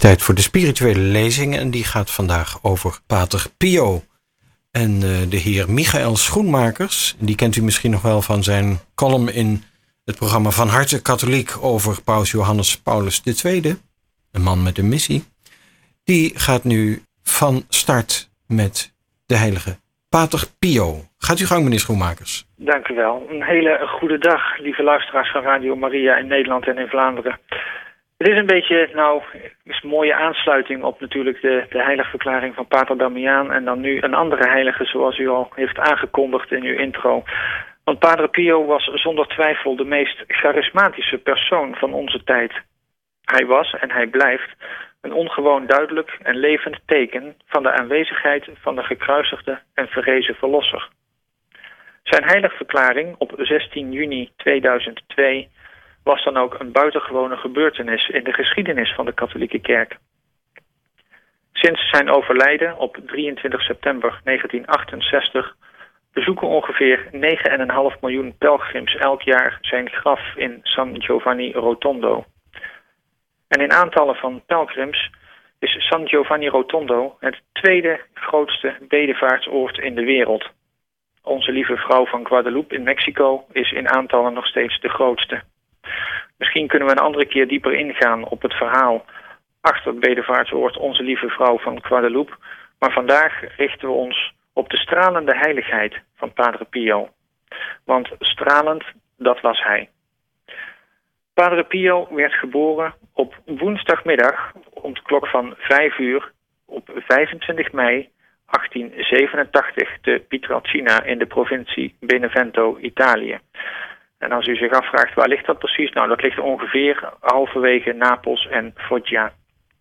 tijd voor de spirituele lezing en die gaat vandaag over Pater Pio. En de heer Michael Schoenmakers, die kent u misschien nog wel van zijn column in het programma Van Harte Katholiek over Paus Johannes Paulus II, een man met een missie. Die gaat nu van start met de heilige Pater Pio. Gaat u gang, meneer Schoenmakers. Dank u wel. Een hele goede dag, lieve luisteraars van Radio Maria in Nederland en in Vlaanderen. Het is een beetje, is een mooie aansluiting op natuurlijk de heiligverklaring van Pater Damiaan en dan nu een andere heilige zoals u al heeft aangekondigd in uw intro. Want Pater Pio was zonder twijfel de meest charismatische persoon van onze tijd. Hij was en hij blijft een ongewoon duidelijk en levend teken van de aanwezigheid van de gekruisigde en verrezen verlosser. Zijn heiligverklaring op 16 juni 2002 was dan ook een buitengewone gebeurtenis in de geschiedenis van de katholieke kerk. Sinds zijn overlijden op 23 september 1968 bezoeken ongeveer 9,5 miljoen pelgrims elk jaar zijn graf in San Giovanni Rotondo. En in aantallen van pelgrims is San Giovanni Rotondo het tweede grootste bedevaartsoord in de wereld. Onze Lieve Vrouw van Guadalupe in Mexico is in aantallen nog steeds de grootste. Misschien kunnen we een andere keer dieper ingaan op het verhaal achter het bedevaartsoord Onze Lieve Vrouw van Guadalupe. Maar vandaag richten we ons op de stralende heiligheid van Padre Pio. Want stralend, dat was hij. Padre Pio werd geboren op woensdagmiddag om de klok van 5 uur op 25 mei 1887 te Pietrelcina in de provincie Benevento, Italië. En als u zich afvraagt waar ligt dat precies? Nou, dat ligt ongeveer halverwege Napels en Foggia.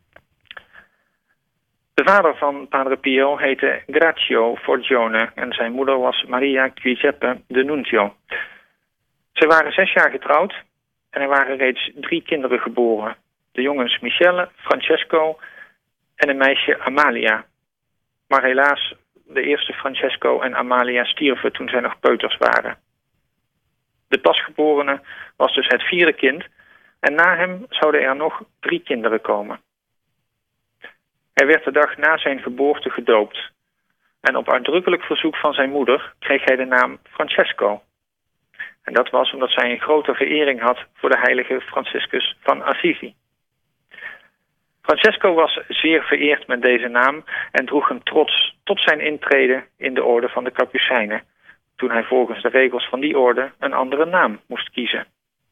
De vader van Padre Pio heette Grazio Forgione en zijn moeder was Maria Giuseppe de Nunzio. Ze waren 6 jaar getrouwd en er waren reeds 3 kinderen geboren. De jongens Michele, Francesco en een meisje Amalia. Maar helaas, de eerste Francesco en Amalia stierven toen zij nog peuters waren. De pasgeborene was dus het 4e kind en na hem zouden er nog 3 kinderen komen. Hij werd de dag na zijn geboorte gedoopt. En op uitdrukkelijk verzoek van zijn moeder kreeg hij de naam Francesco. En dat was omdat zij een grote verering had voor de heilige Franciscus van Assisi. Francesco was zeer vereerd met deze naam en droeg hem trots tot zijn intrede in de orde van de Kapucijnen, toen hij volgens de regels van die orde een andere naam moest kiezen.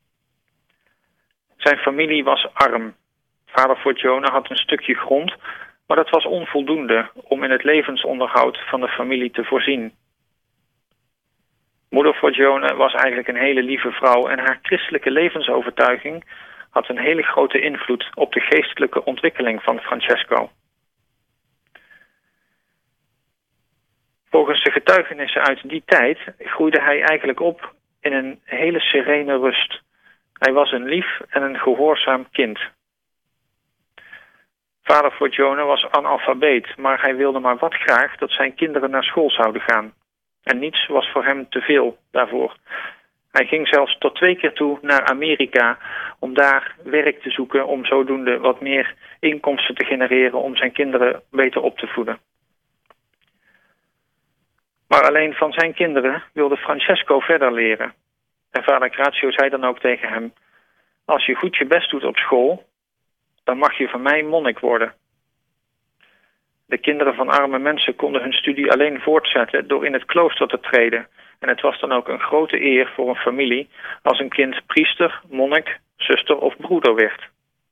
Zijn familie was arm. Vader Forgione had een stukje grond, maar dat was onvoldoende om in het levensonderhoud van de familie te voorzien. Moeder Forgione was eigenlijk een hele lieve vrouw en haar christelijke levensovertuiging had een hele grote invloed op de geestelijke ontwikkeling van Francesco. Volgens de getuigenissen uit die tijd groeide hij eigenlijk op in een hele serene rust. Hij was een lief en een gehoorzaam kind. Vader Forgione was analfabeet, maar hij wilde maar wat graag dat zijn kinderen naar school zouden gaan. En niets was voor hem te veel daarvoor. Hij ging zelfs tot 2 keer toe naar Amerika om daar werk te zoeken, om zodoende wat meer inkomsten te genereren om zijn kinderen beter op te voeden. Maar alleen van zijn kinderen wilde Francesco verder leren. En vader Grazio zei dan ook tegen hem: als je goed je best doet op school, dan mag je van mij monnik worden. De kinderen van arme mensen konden hun studie alleen voortzetten door in het klooster te treden. En het was dan ook een grote eer voor een familie als een kind priester, monnik, zuster of broeder werd.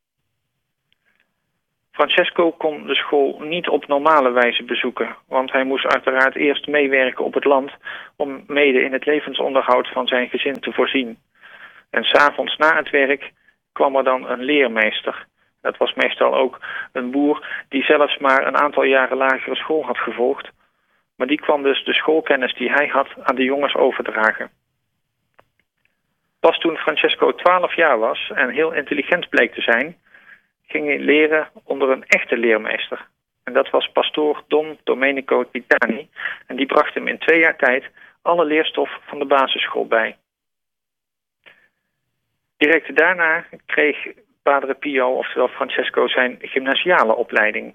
Francesco kon de school niet op normale wijze bezoeken, want hij moest uiteraard eerst meewerken op het land om mede in het levensonderhoud van zijn gezin te voorzien. En 's avonds na het werk kwam er dan een leermeester. Dat was meestal ook een boer die zelfs maar een aantal jaren lagere school had gevolgd, maar die kwam dus de schoolkennis die hij had aan de jongens overdragen. Pas toen Francesco 12 jaar was en heel intelligent bleek te zijn, ging hij leren onder een echte leermeester. En dat was pastoor Don Domenico Titani. En die bracht hem in 2 jaar tijd alle leerstof van de basisschool bij. Direct daarna kreeg Padre Pio, oftewel Francesco, zijn gymnasiale opleiding.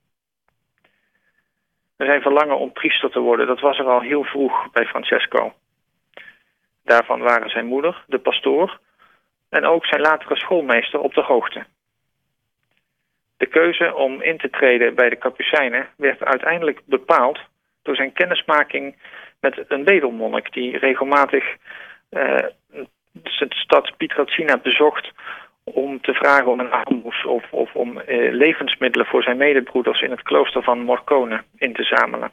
Zijn verlangen om priester te worden, dat was er al heel vroeg bij Francesco. Daarvan waren zijn moeder, de pastoor, en ook zijn latere schoolmeester op de hoogte. De keuze om in te treden bij de Kapucijnen werd uiteindelijk bepaald door zijn kennismaking met een bedelmonnik die regelmatig de stad Pietrelcina bezocht om te vragen om een aalmoes of om levensmiddelen voor zijn medebroeders in het klooster van Morcone in te zamelen.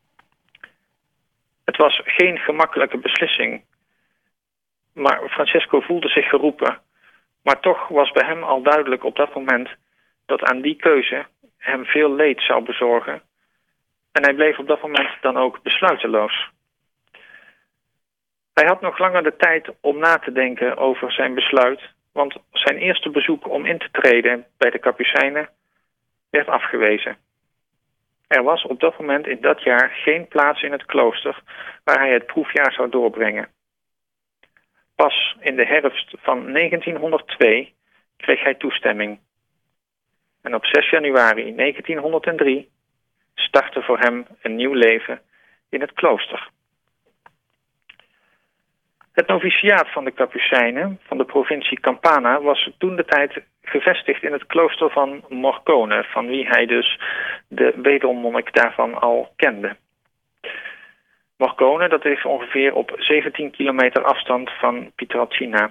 Het was geen gemakkelijke beslissing, maar Francesco voelde zich geroepen. Maar toch was bij hem al duidelijk op dat moment dat aan die keuze hem veel leed zou bezorgen. En hij bleef op dat moment dan ook besluiteloos. Hij had nog langer de tijd om na te denken over zijn besluit, want zijn eerste bezoek om in te treden bij de Kapucijnen werd afgewezen. Er was op dat moment in dat jaar geen plaats in het klooster waar hij het proefjaar zou doorbrengen. Pas in de herfst van 1902 kreeg hij toestemming. En op 6 januari 1903 startte voor hem een nieuw leven in het klooster. Het noviciaat van de Kapucijnen van de provincie Campania was toentertijd gevestigd in het klooster van Morcone, van wie hij dus de bedelmonnik daarvan al kende. Morcone, dat is ongeveer op 17 kilometer afstand van Pietrelcina.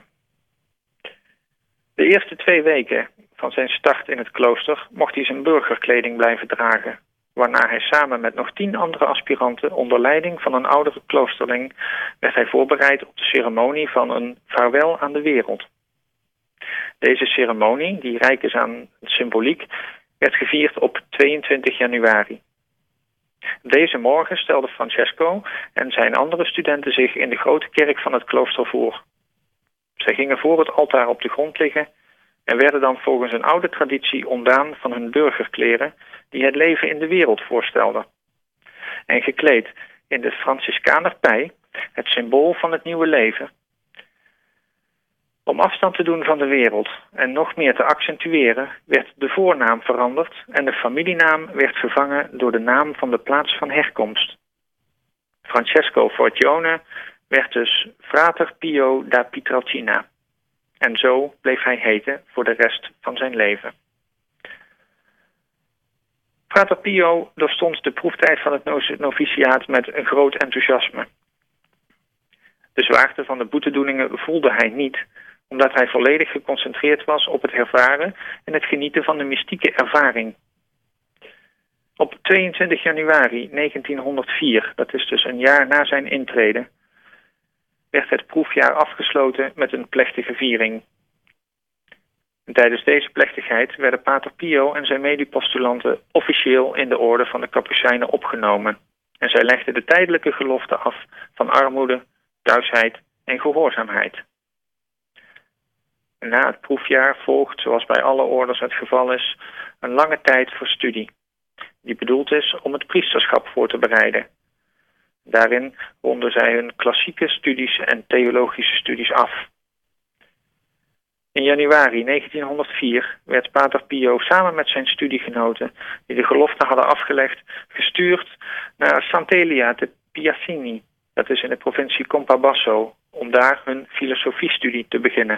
De eerste 2 weken van zijn start in het klooster mocht hij zijn burgerkleding blijven dragen, waarna hij samen met nog 10 andere aspiranten onder leiding van een oudere kloosterling werd hij voorbereid op de ceremonie van een vaarwel aan de wereld. Deze ceremonie, die rijk is aan symboliek, werd gevierd op 22 januari. Deze morgen stelden Francesco en zijn andere studenten zich in de grote kerk van het klooster voor. Zij gingen voor het altaar op de grond liggen en werden dan volgens een oude traditie ontdaan van hun burgerkleren die het leven in de wereld voorstelden. En gekleed in de Franciscanerpij, het symbool van het nieuwe leven. Om afstand te doen van de wereld en nog meer te accentueren, werd de voornaam veranderd en de familienaam werd vervangen door de naam van de plaats van herkomst. Francesco Forgione werd dus Frater Pio da Pietrelcina. En zo bleef hij heten voor de rest van zijn leven. Frater Pio doorstond de proeftijd van het noviciaat met een groot enthousiasme. De zwaarte van de boetedoeningen voelde hij niet, omdat hij volledig geconcentreerd was op het ervaren en het genieten van de mystieke ervaring. Op 22 januari 1904, dat is dus een jaar na zijn intrede, werd het proefjaar afgesloten met een plechtige viering. En tijdens deze plechtigheid werden Pater Pio en zijn medepostulanten officieel in de orde van de Kapucijnen opgenomen. En zij legden de tijdelijke gelofte af van armoede, kuisheid en gehoorzaamheid. En na het proefjaar volgt, zoals bij alle orders het geval is, een lange tijd voor studie, die bedoeld is om het priesterschap voor te bereiden. Daarin ronden zij hun klassieke studies en theologische studies af. In januari 1904 werd Pater Pio samen met zijn studiegenoten, die de gelofte hadden afgelegd, gestuurd naar Sant'Elia de Piacini, dat is in de provincie Campobasso, om daar hun filosofiestudie te beginnen.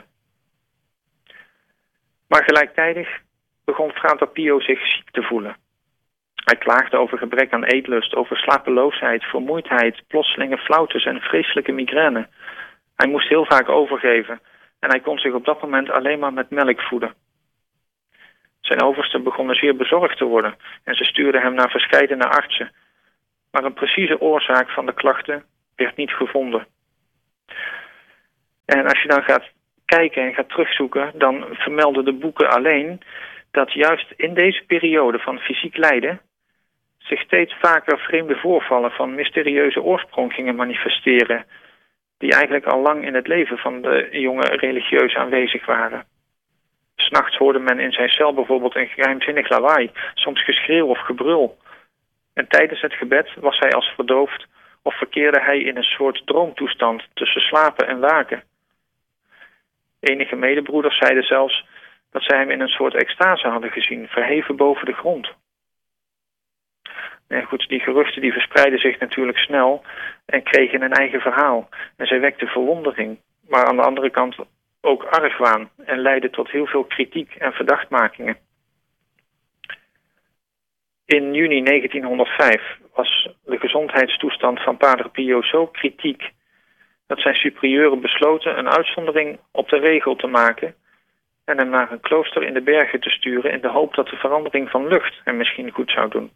Maar gelijktijdig begon Frater Pio zich ziek te voelen. Hij klaagde over gebrek aan eetlust, over slapeloosheid, vermoeidheid, plotselinge flauwtes en vreselijke migraine. Hij moest heel vaak overgeven en hij kon zich op dat moment alleen maar met melk voeden. Zijn oversten begonnen zeer bezorgd te worden en ze stuurden hem naar verscheidene artsen. Maar een precieze oorzaak van de klachten werd niet gevonden. En als je dan gaat kijken en gaat terugzoeken, dan vermelden de boeken alleen dat juist in deze periode van fysiek lijden zich steeds vaker vreemde voorvallen van mysterieuze oorsprong gingen manifesteren, die eigenlijk al lang in het leven van de jonge religieus aanwezig waren. 'S Nachts hoorde men in zijn cel bijvoorbeeld een geheimzinnig lawaai, soms geschreeuw of gebrul. En tijdens het gebed was hij als verdoofd of verkeerde hij in een soort droomtoestand tussen slapen en waken. Enige medebroeders zeiden zelfs dat zij hem in een soort extase hadden gezien, verheven boven de grond. En goed, die geruchten die verspreidden zich natuurlijk snel en kregen een eigen verhaal. En zij wekten verwondering, maar aan de andere kant ook argwaan en leidden tot heel veel kritiek en verdachtmakingen. In juni 1905 was de gezondheidstoestand van Pater Pio zo kritiek dat zijn superieuren besloten een uitzondering op de regel te maken en hem naar een klooster in de bergen te sturen in de hoop dat de verandering van lucht hem misschien goed zou doen.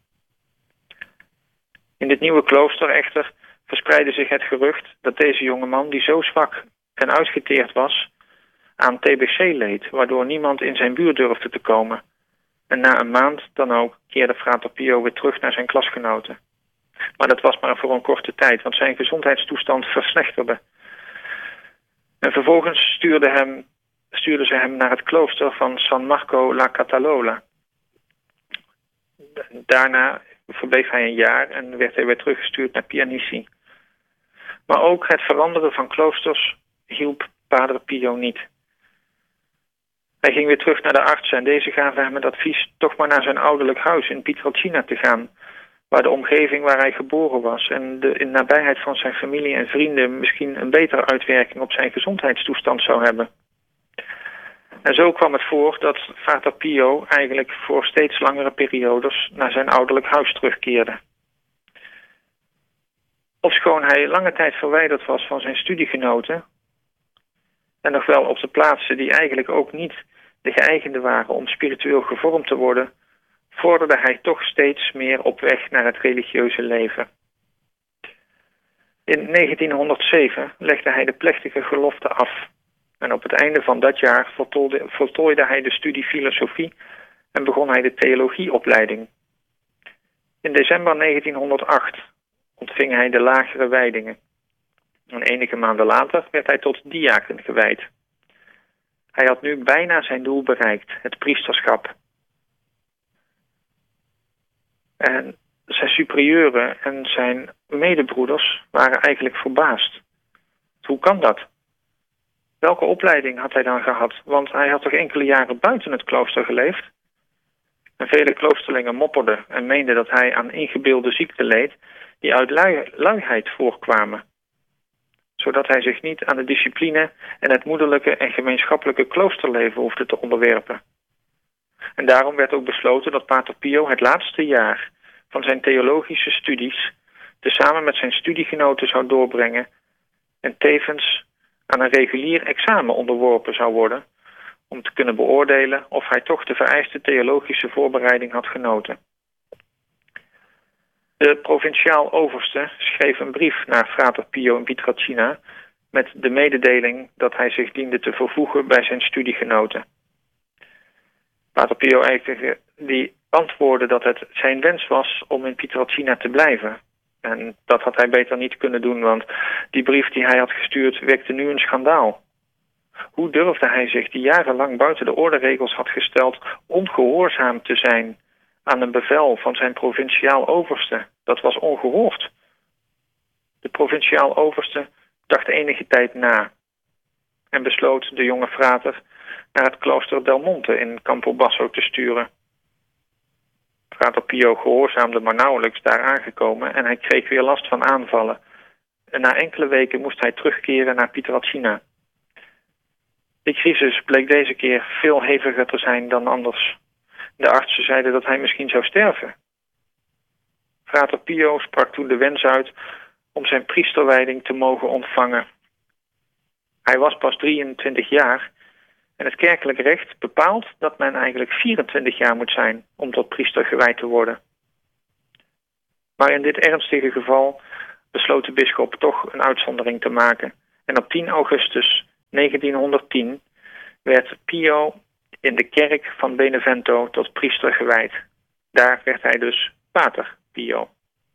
In dit nieuwe klooster echter verspreidde zich het gerucht dat deze jongeman, die zo zwak en uitgeteerd was, aan TBC leed, waardoor niemand in zijn buurt durfde te komen. En na een maand dan ook keerde Frater Pio weer terug naar zijn klasgenoten. Maar dat was maar voor een korte tijd, want zijn gezondheidstoestand verslechterde. En vervolgens stuurden ze hem naar het klooster van San Marco la Catalola. Daarna verbleef hij een jaar en werd hij weer teruggestuurd naar Pianici. Maar ook het veranderen van kloosters hielp Padre Pio niet. Hij ging weer terug naar de artsen en deze gaven hem het advies toch maar naar zijn ouderlijk huis in Pietrelcina te gaan, waar de omgeving waar hij geboren was en de in nabijheid van zijn familie en vrienden misschien een betere uitwerking op zijn gezondheidstoestand zou hebben. En zo kwam het voor dat Pater Pio eigenlijk voor steeds langere periodes naar zijn ouderlijk huis terugkeerde. Ofschoon hij lange tijd verwijderd was van zijn studiegenoten en nog wel op de plaatsen die eigenlijk ook niet de geëigende waren om spiritueel gevormd te worden, vorderde hij toch steeds meer op weg naar het religieuze leven. In 1907 legde hij de plechtige gelofte af. En op het einde van dat jaar voltooide hij de studie filosofie en begon hij de theologieopleiding. In december 1908 ontving hij de lagere wijdingen. En enige maanden later werd hij tot diaken gewijd. Hij had nu bijna zijn doel bereikt, het priesterschap. En zijn superieuren en zijn medebroeders waren eigenlijk verbaasd. Hoe kan dat? Welke opleiding had hij dan gehad? Want hij had toch enkele jaren buiten het klooster geleefd? En vele kloosterlingen mopperden en meenden dat hij aan ingebeelde ziekten leed die uit luiheid voorkwamen, zodat hij zich niet aan de discipline en het moederlijke en gemeenschappelijke kloosterleven hoefde te onderwerpen. En daarom werd ook besloten dat Pater Pio het laatste jaar van zijn theologische studies tezamen met zijn studiegenoten zou doorbrengen en tevens aan een regulier examen onderworpen zou worden om te kunnen beoordelen of hij toch de vereiste theologische voorbereiding had genoten. De provinciaal overste schreef een brief naar Frater Pio in Pietrelcina met de mededeling dat hij zich diende te vervoegen bij zijn studiegenoten. Pater Pio die antwoordde dat het zijn wens was om in Pietrelcina te blijven. En dat had hij beter niet kunnen doen, want die brief die hij had gestuurd wekte nu een schandaal. Hoe durfde hij zich, die jarenlang buiten de orderegels had gesteld, ongehoorzaam te zijn aan een bevel van zijn provinciaal overste? Dat was ongehoord. De provinciaal overste dacht enige tijd na en besloot de jonge frater naar het klooster Del Monte in Campobasso te sturen. Frater Pio gehoorzaamde maar nauwelijks daar aangekomen en hij kreeg weer last van aanvallen. En na enkele weken moest hij terugkeren naar Pietrelcina. De crisis bleek deze keer veel heviger te zijn dan anders. De artsen zeiden dat hij misschien zou sterven. Frater Pio sprak toen de wens uit om zijn priesterwijding te mogen ontvangen. Hij was pas 23 jaar en het kerkelijk recht bepaalt dat men eigenlijk 24 jaar moet zijn om tot priester gewijd te worden. Maar in dit ernstige geval besloot de bisschop toch een uitzondering te maken. En op 10 augustus 1910 werd Pio in de kerk van Benevento tot priester gewijd. Daar werd hij dus Pater Pio.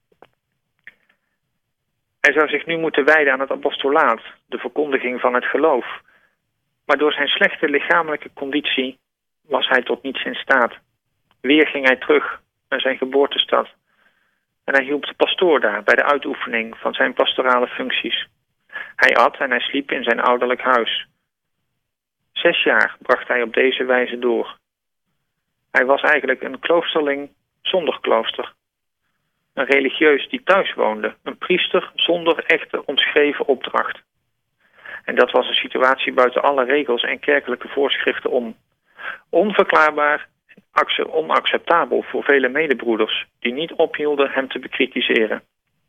Hij zou zich nu moeten wijden aan het apostolaat, de verkondiging van het geloof. Maar door zijn slechte lichamelijke conditie was hij tot niets in staat. Weer ging hij terug naar zijn geboortestad. En hij hielp de pastoor daar bij de uitoefening van zijn pastorale functies. Hij at en hij sliep in zijn ouderlijk huis. 6 jaar bracht hij op deze wijze door. Hij was eigenlijk een kloosterling zonder klooster. Een religieus die thuis woonde, een priester zonder echte omschreven opdracht. En dat was een situatie buiten alle regels en kerkelijke voorschriften om. Onverklaarbaar en onacceptabel voor vele medebroeders die niet ophielden hem te bekritiseren.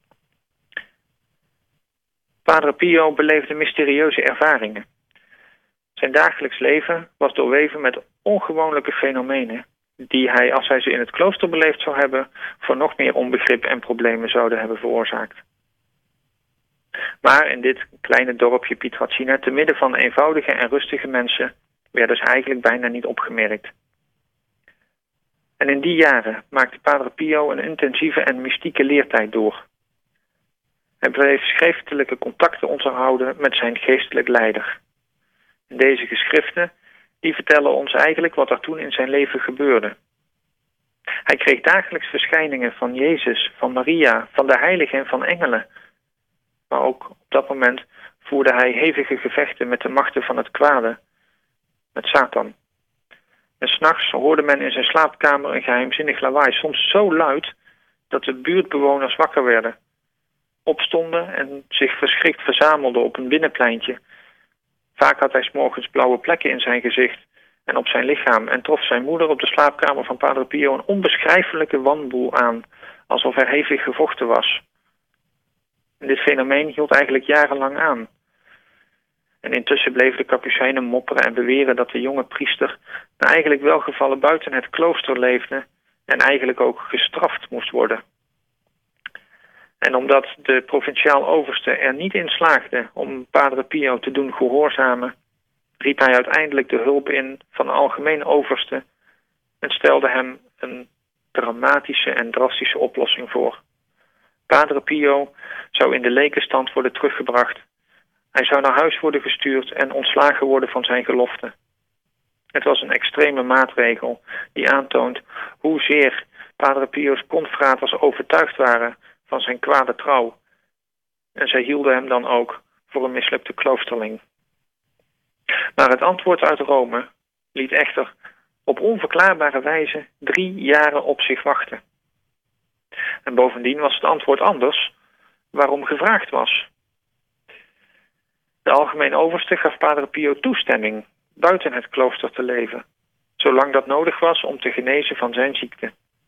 Padre Pio beleefde mysterieuze ervaringen. Zijn dagelijks leven was doorweven met ongewoonlijke fenomenen die hij, als hij ze in het klooster beleefd zou hebben, voor nog meer onbegrip en problemen zouden hebben veroorzaakt. Maar in dit kleine dorpje Pietrelcina, te midden van eenvoudige en rustige mensen, werden ze eigenlijk bijna niet opgemerkt. En in die jaren maakte Padre Pio een intensieve en mystieke leertijd door. Hij bleef schriftelijke contacten onderhouden met zijn geestelijk leider. En deze geschriften die vertellen ons eigenlijk wat er toen in zijn leven gebeurde. Hij kreeg dagelijks verschijningen van Jezus, van Maria, van de heiligen en van engelen. Maar ook op dat moment voerde hij hevige gevechten met de machten van het kwade, met Satan. En 's nachts hoorde men in zijn slaapkamer een geheimzinnig lawaai, soms zo luid dat de buurtbewoners wakker werden, opstonden en zich verschrikt verzamelden op een binnenpleintje. Vaak had hij 's morgens blauwe plekken in zijn gezicht en op zijn lichaam en trof zijn moeder op de slaapkamer van Padre Pio een onbeschrijfelijke wanboel aan, alsof er hevig gevochten was. En dit fenomeen hield eigenlijk jarenlang aan. En intussen bleven de Kapucijnen mopperen en beweren dat de jonge priester eigenlijk welgevallen buiten het klooster leefde en eigenlijk ook gestraft moest worden. En omdat de provinciaal overste er niet in slaagde om Padre Pio te doen gehoorzamen, riep hij uiteindelijk de hulp in van de algemeen overste en stelde hem een dramatische en drastische oplossing voor. Padre Pio zou in de lekenstand worden teruggebracht. Hij zou naar huis worden gestuurd en ontslagen worden van zijn gelofte. Het was een extreme maatregel die aantoont hoezeer Padre Pio's confraters overtuigd waren van zijn kwade trouw. En zij hielden hem dan ook voor een mislukte kloosterling. Maar het antwoord uit Rome liet echter op onverklaarbare wijze 3 jaren op zich wachten. En bovendien was het antwoord anders waarom gevraagd was. De algemeen overste gaf Padre Pio toestemming buiten het klooster te leven, zolang dat nodig was om te genezen van zijn ziekte.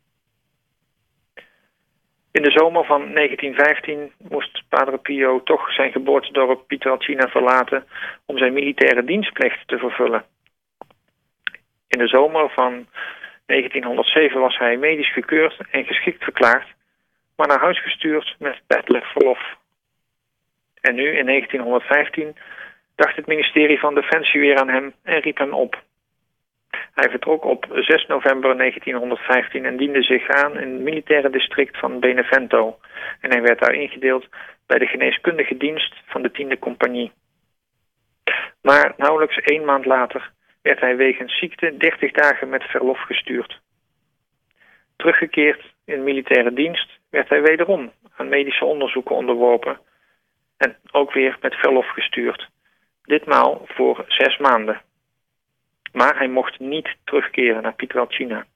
In de zomer van 1915 moest Padre Pio toch zijn geboortedorp Pietrelcina verlaten om zijn militaire dienstplicht te vervullen. In de zomer van 1907 was hij medisch gekeurd en geschikt verklaard, maar naar huis gestuurd met tijdelijk verlof. En nu, in 1915, dacht het ministerie van Defensie weer aan hem en riep hem op. Hij vertrok op 6 november 1915 en diende zich aan in het militaire district van Benevento. En hij werd daar ingedeeld bij de geneeskundige dienst van de 10e compagnie. Maar nauwelijks 1 maand later werd hij wegens ziekte 30 dagen met verlof gestuurd. Teruggekeerd in militaire dienst werd hij wederom aan medische onderzoeken onderworpen en ook weer met verlof gestuurd. Ditmaal voor 6 maanden. Maar hij mocht niet terugkeren naar Pietrelcina.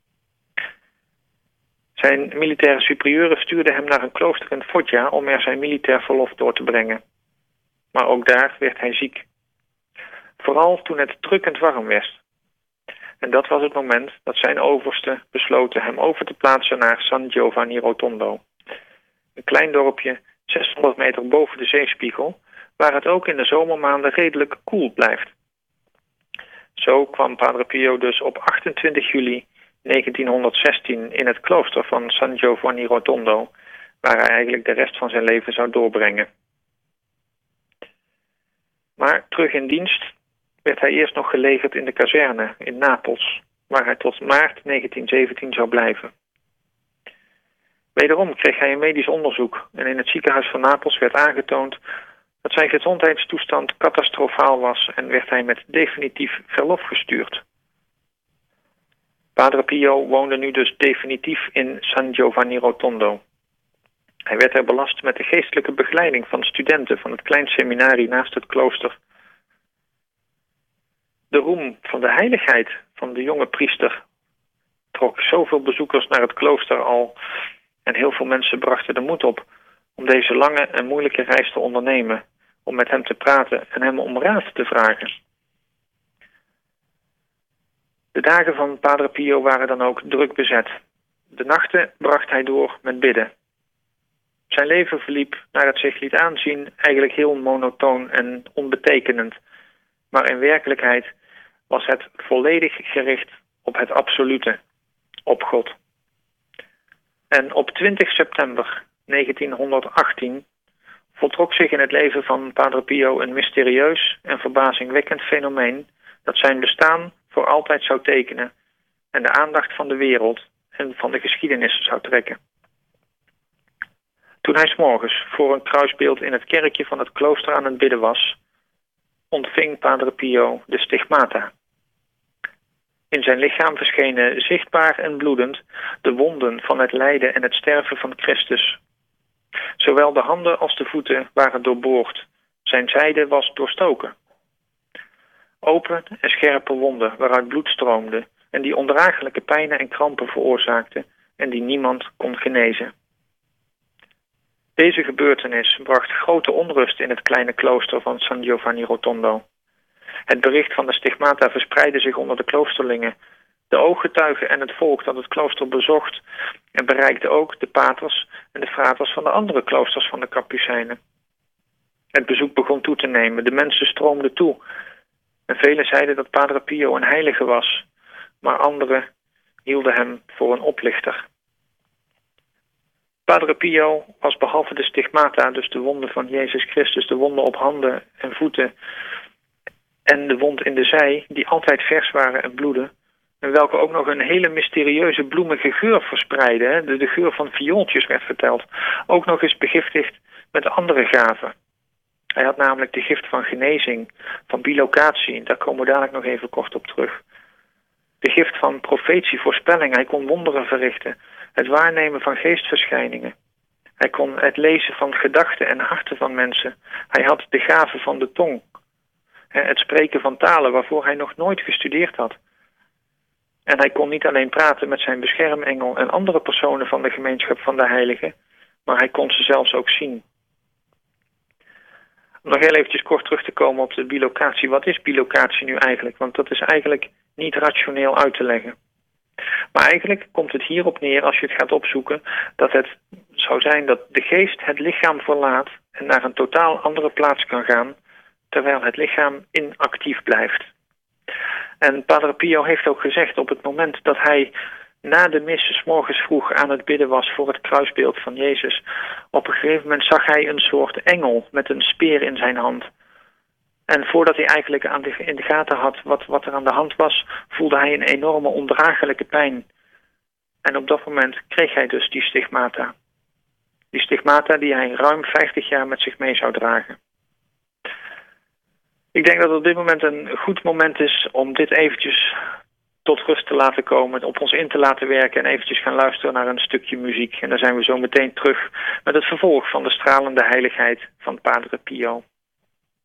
Zijn militaire superieuren stuurden hem naar een klooster in Foggia om er zijn militair verlof door te brengen. Maar ook daar werd hij ziek. Vooral toen het drukkend warm werd. En dat was het moment dat zijn oversten besloten hem over te plaatsen naar San Giovanni Rotondo. Een klein dorpje 600 meter boven de zeespiegel, waar het ook in de zomermaanden redelijk koel blijft. Zo kwam Padre Pio dus op 28 juli 1916 in het klooster van San Giovanni Rotondo, waar hij eigenlijk de rest van zijn leven zou doorbrengen. Maar terug in dienst werd hij eerst nog gelegerd in de kazerne in Napels, waar hij tot maart 1917 zou blijven. Wederom kreeg hij een medisch onderzoek en in het ziekenhuis van Napels werd aangetoond dat zijn gezondheidstoestand catastrofaal was en werd hij met definitief verlof gestuurd. Padre Pio woonde nu dus definitief in San Giovanni Rotondo. Hij werd er belast met de geestelijke begeleiding van studenten van het klein seminarie naast het klooster. De roem van de heiligheid van de jonge priester trok zoveel bezoekers naar het klooster al en heel veel mensen brachten de moed op om deze lange en moeilijke reis te ondernemen, om met hem te praten en hem om raad te vragen. De dagen van Padre Pio waren dan ook druk bezet. De nachten bracht hij door met bidden. Zijn leven verliep, naar het zich liet aanzien, eigenlijk heel monotoon en onbetekenend. Maar in werkelijkheid was het volledig gericht op het absolute, op God. En op 20 september 1918 voltrok zich in het leven van Padre Pio een mysterieus en verbazingwekkend fenomeen dat zijn bestaan voor altijd zou tekenen en de aandacht van de wereld en van de geschiedenis zou trekken. Toen hij 's morgens voor een kruisbeeld in het kerkje van het klooster aan het bidden was, ontving Padre Pio de stigmata. In zijn lichaam verschenen zichtbaar en bloedend de wonden van het lijden en het sterven van Christus. Zowel de handen als de voeten waren doorboord. Zijn zijde was doorstoken. Open en scherpe wonden waaruit bloed stroomde en die ondraaglijke pijnen en krampen veroorzaakten en die niemand kon genezen. Deze gebeurtenis bracht grote onrust in het kleine klooster van San Giovanni Rotondo. Het bericht van de stigmata verspreidde zich onder de kloosterlingen, de ooggetuigen en het volk dat het klooster bezocht en bereikte ook de paters en de fraters van de andere kloosters van de Kapucijnen. Het bezoek begon toe te nemen, de mensen stroomden toe en velen zeiden dat Padre Pio een heilige was, maar anderen hielden hem voor een oplichter. Padre Pio was behalve de stigmata, dus de wonden van Jezus Christus, de wonden op handen en voeten en de wond in de zij, die altijd vers waren en bloeden, en welke ook nog een hele mysterieuze bloemige geur verspreidden. De geur van viooltjes werd verteld. Ook nog eens begiftigd met andere gaven. Hij had namelijk de gift van genezing, van bilocatie, daar komen we dadelijk nog even kort op terug. De gift van profetie, voorspelling, hij kon wonderen verrichten. Het waarnemen van geestverschijningen. Hij kon het lezen van gedachten en harten van mensen. Hij had de gave van de tong. Het spreken van talen waarvoor hij nog nooit gestudeerd had. En hij kon niet alleen praten met zijn beschermengel en andere personen van de gemeenschap van de heiligen, maar hij kon ze zelfs ook zien. Om nog heel eventjes kort terug te komen op de bilocatie. Wat is bilocatie nu eigenlijk? Want dat is eigenlijk niet rationeel uit te leggen. Maar eigenlijk komt het hierop neer, als je het gaat opzoeken, dat het zou zijn dat de geest het lichaam verlaat en naar een totaal andere plaats kan gaan, terwijl het lichaam inactief blijft. En Padre Pio heeft ook gezegd, op het moment dat hij na de mis 's morgens vroeg aan het bidden was voor het kruisbeeld van Jezus, op een gegeven moment zag hij een soort engel met een speer in zijn hand. En voordat hij eigenlijk in de gaten had wat er aan de hand was, voelde hij een enorme ondraaglijke pijn. En op dat moment kreeg hij dus die stigmata. Die stigmata die hij ruim 50 jaar met zich mee zou dragen. Ik denk dat het op dit moment een goed moment is om dit eventjes tot rust te laten komen, op ons in te laten werken en eventjes gaan luisteren naar een stukje muziek. En dan zijn we zo meteen terug met het vervolg van de stralende heiligheid van Padre Pio.